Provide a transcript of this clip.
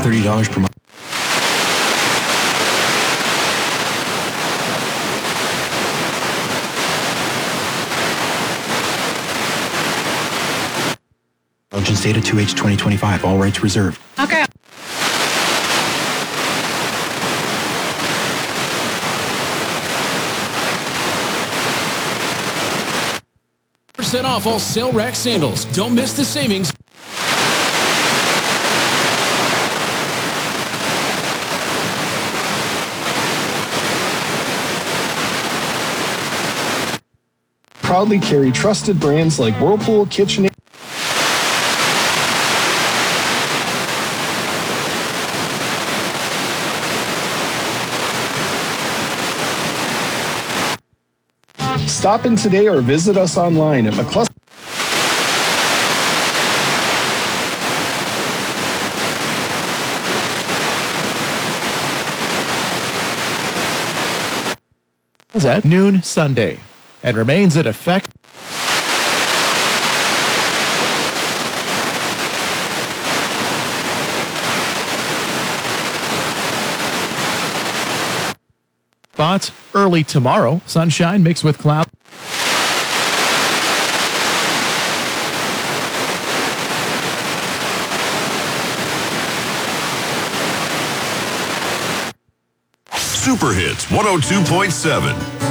$30 per month. Intelligence data 2H 2025. All rights reserved. Okay. % off all sale rack sandals. Don't miss the savings. Proudly carry trusted brands like Whirlpool, KitchenAid. Stop in today or visit us online at McCluskey. At noon Sunday and remains in effect. Spots early tomorrow. Sunshine mixed with cloud. Super Hits 102.7.